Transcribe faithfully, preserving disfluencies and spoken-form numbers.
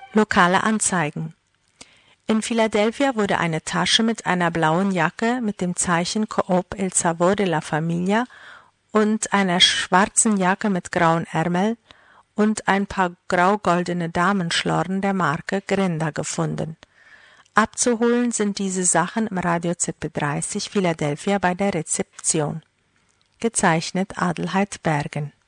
Lokale Anzeigen. In Philadelphia wurde eine Tasche mit einer blauen Jacke mit dem Zeichen Coop El Sabor de la Familia und einer schwarzen Jacke mit grauen Ärmeln und ein paar grau-goldene Damenschlorren der Marke Grinda gefunden. Abzuholen sind diese Sachen im Radio Z B dreißig Philadelphia bei der Rezeption. Gezeichnet Adelheid Bergen.